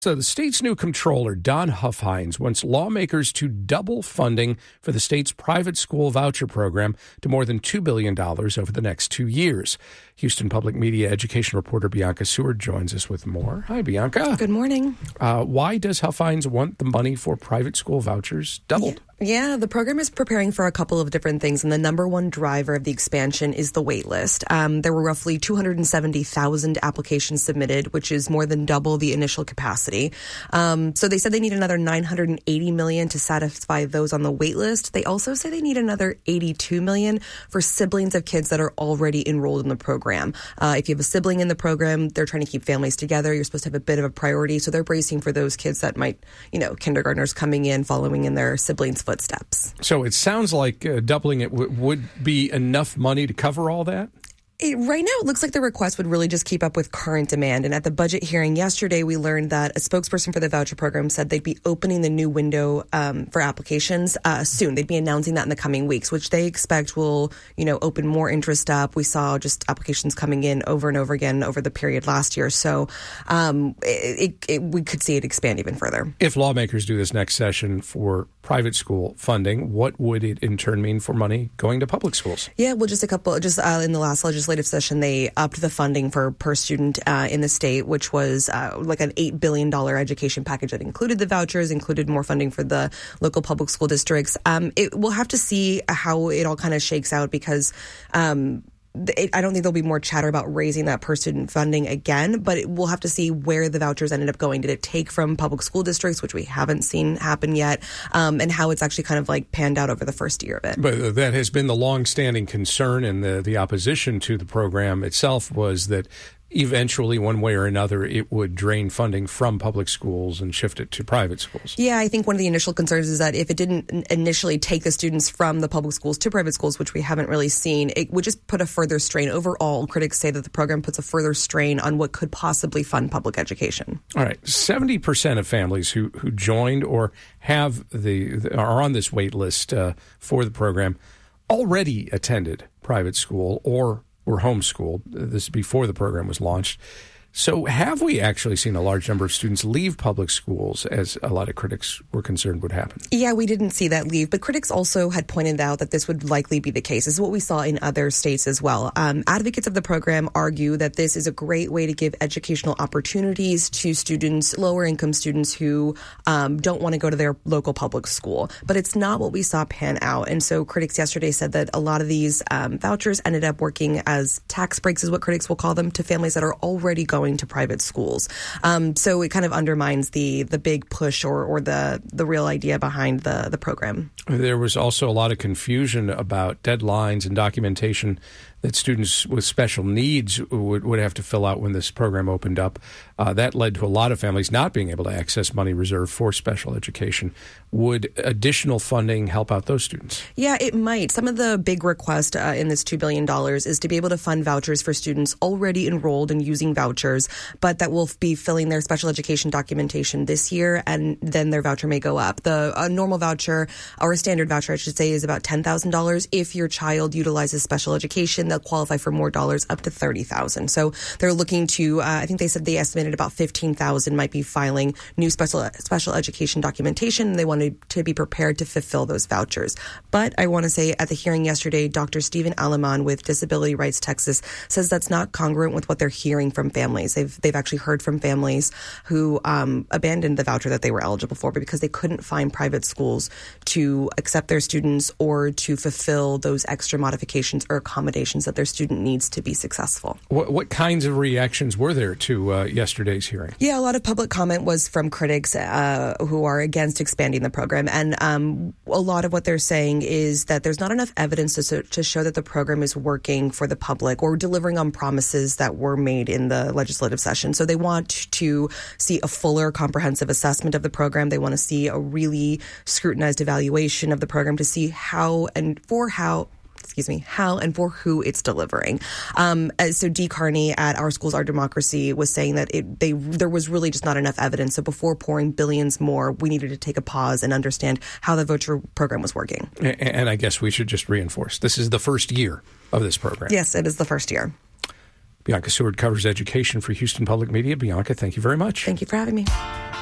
So the state's new comptroller, Don Huffines, wants lawmakers to double funding for the state's private school voucher program to more than $2 billion over the next 2 years. Houston Public Media education reporter Bianca Seward joins us with more. Hi, Bianca. Good morning. Why does Huffines want the money for private school vouchers doubled? Yeah, the program is preparing for a couple of different things, and the number one driver of the expansion is the wait list. There were roughly 270,000 applications submitted, which is more than double the initial capacity. So they said they need another $980 million to satisfy those on the wait list. They also say they need another $82 million for siblings of kids that are already enrolled in the program. If you have a sibling in the program, they're trying to keep families together. You're supposed to have a bit of a priority, so they're bracing for those kids that might, kindergartners coming in, following in their siblings' footsteps. So it sounds like doubling it would be enough money to cover all that? Right now, it looks like the request would really just keep up with current demand. And at the budget hearing yesterday, we learned that a spokesperson for the voucher program said they'd be opening the new window for applications soon. They'd be announcing that in the coming weeks, which they expect will, open more interest up. We saw just applications coming in over and over again over the period last year. So we could see it expand even further. If lawmakers do this next session for private school funding, what would it in turn mean for money going to public schools? Yeah, well, in the last legislative session, they upped the funding for per student in the state, which was like an $8 billion education package that included the vouchers, included more funding for the local public school districts. We'll have to see how it all kind of shakes out because I don't think there'll be more chatter about raising that per student funding again, but we'll have to see where the vouchers ended up going. Did it take from public school districts, which we haven't seen happen yet, and how it's actually kind of like panned out over the first year of it. But that has been the longstanding concern, and the opposition to the program itself was that eventually, one way or another, it would drain funding from public schools and shift it to private schools. Yeah, I think one of the initial concerns is that if it didn't initially take the students from the public schools to private schools, which we haven't really seen, it would just put a further strain. Overall, critics say that the program puts a further strain on what could possibly fund public education. All right, 70% of families who joined or are on this wait list for the program already attended private school or were homeschooled. This is before the program was launched. So have we actually seen a large number of students leave public schools, as a lot of critics were concerned would happen? Yeah, we didn't see that leave, but critics also had pointed out that this would likely be the case. This is what we saw in other states as well. Advocates of the program argue that this is a great way to give educational opportunities to students, lower income students who don't want to go to their local public school. But it's not what we saw pan out. And so critics yesterday said that a lot of these vouchers ended up working as tax breaks, is what critics will call them, to families that are already going to private schools. So it kind of undermines the big push or the real idea behind the program. There was also a lot of confusion about deadlines and documentation that students with special needs would have to fill out when this program opened up. That led to a lot of families not being able to access money reserved for special education. Would additional funding help out those students? Yeah, it might. Some of the big request in this $2 billion is to be able to fund vouchers for students already enrolled and using vouchers, but that will be filling their special education documentation this year, and then their voucher may go up. A normal voucher, or a standard voucher, I should say, is about $10,000. If your child utilizes special education, they'll qualify for more dollars, up to $30,000. So they're looking to, I think they said they estimated about 15,000 might be filing new special education documentation. They wanted to be prepared to fulfill those vouchers. But I want to say at the hearing yesterday, Dr. Stephen Aleman with Disability Rights Texas says that's not congruent with what they're hearing from families. They've actually heard from families who abandoned the voucher that they were eligible for because they couldn't find private schools to accept their students or to fulfill those extra modifications or accommodations that their student needs to be successful. What kinds of reactions were there to yesterday's hearing? Yeah, a lot of public comment was from critics who are against expanding the program. And a lot of what they're saying is that there's not enough evidence to show that the program is working for the public or delivering on promises that were made in the legislative session. So they want to see a fuller, comprehensive assessment of the program. They want to see a really scrutinized evaluation of the program to see how and for who it's delivering. So Dee Carney at Our Schools, Our Democracy was saying that there was really just not enough evidence. So before pouring billions more, we needed to take a pause and understand how the voucher program was working. And I guess we should just reinforce, this is the first year of this program. Yes, it is the first year. Bianca Seward covers education for Houston Public Media. Bianca, thank you very much. Thank you for having me.